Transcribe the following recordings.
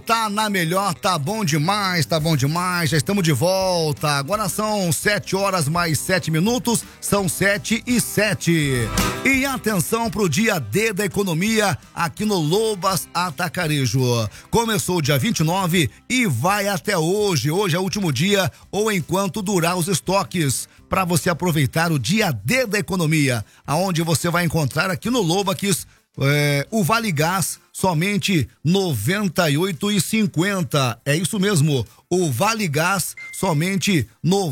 tá na melhor, tá bom demais, já estamos de volta. Agora são 7 horas mais 7 minutos, são 7:07. E atenção pro dia D da economia aqui no Lobas Atacarejo. Começou o dia 29 e vai até hoje. Hoje é o último dia ou enquanto durar os estoques, para você aproveitar o dia D da economia, aonde você vai encontrar aqui no Lobax o Vale Gás somente R$ 98,50. É isso mesmo, o Vale Gás somente R$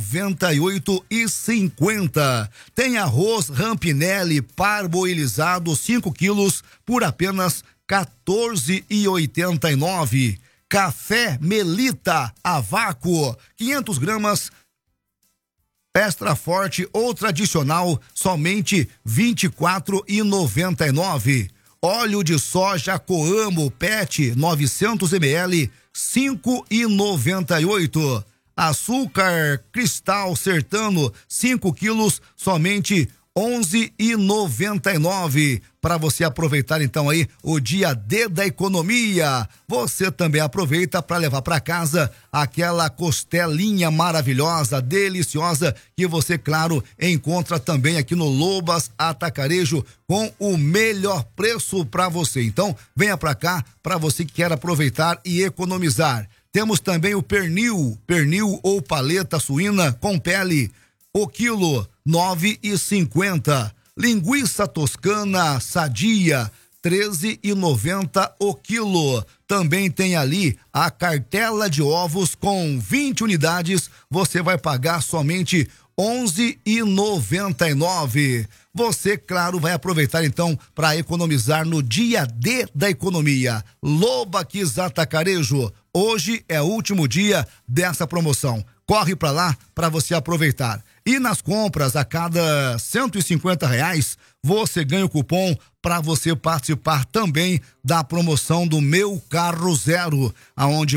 98,50. Tem arroz Rampinelli parboilizado 5 quilos por apenas R$ 14,89. Café Melita a vácuo 500 gramas extra forte ou tradicional somente R$ 24,99. Óleo de soja Coamo PET 900 ml R$ 5,98. Açúcar Cristal Sertano 5 quilos somente R$ 11,99. Para você aproveitar então aí o dia D da economia. Você também aproveita para levar para casa aquela costelinha maravilhosa, deliciosa, que você, claro, encontra também aqui no Lobas Atacarejo com o melhor preço para você. Então, venha para cá para você que quer aproveitar e economizar. Temos também o pernil ou paleta suína com pele, o quilo R$ 9,50. Linguiça toscana sadia, R$ 13,90 o quilo. Também tem ali a cartela de ovos com 20 unidades, você vai pagar somente R$ 11,99. Você, claro, vai aproveitar então para economizar no dia D da economia. Lobax Atacarejo, hoje é o último dia dessa promoção. Corre para lá para você aproveitar. E nas compras a cada R$ 150, você ganha o cupom para você participar também da promoção do Meu Carro Zero, aonde